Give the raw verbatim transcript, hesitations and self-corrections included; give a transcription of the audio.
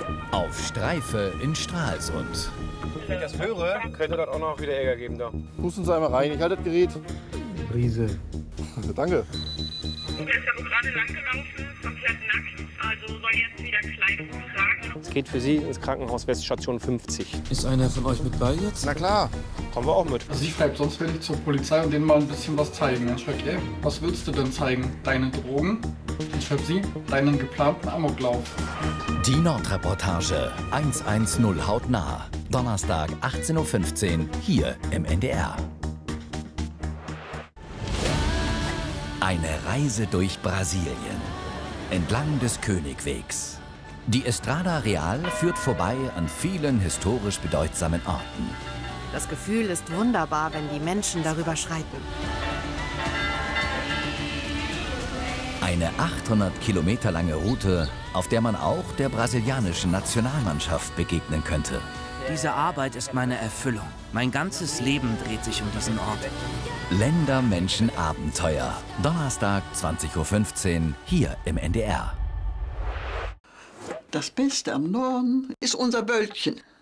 Auf Streife in Stralsund. Wenn ich das höre, könnte das auch noch wieder Ärger geben da. Pusten Sie einmal rein, ich halte das Gerät. Brise. Danke. Der ist ja wohl gerade lang gelaufen, komplett nackt, also soll jetzt wieder Kleidung tragen. Es geht für Sie ins Krankenhaus Weststation fünfzig. Ist einer von euch mit bei jetzt? Na klar. Kommen wir auch mit. Sie schreibt, sonst will ich zur Polizei und denen mal ein bisschen was zeigen. Dann schreibt er, was willst du denn zeigen? Deine Drogen? Dann schreibt sie, deinen geplanten Amoklauf. Die Nordreportage hundertzehn hautnah. Donnerstag achtzehn Uhr fünfzehn hier im N D R. Eine Reise durch Brasilien. Entlang des Königwegs. Die Estrada Real führt vorbei an vielen historisch bedeutsamen Orten. Das Gefühl ist wunderbar, wenn die Menschen darüber schreiten. Eine achthundert Kilometer lange Route, auf der man auch der brasilianischen Nationalmannschaft begegnen könnte. Diese Arbeit ist meine Erfüllung. Mein ganzes Leben dreht sich um diesen Ort. Länder, Menschen, Abenteuer. Donnerstag zwanzig Uhr fünfzehn hier im N D R. Das Beste am Norden ist unser Wöldchen.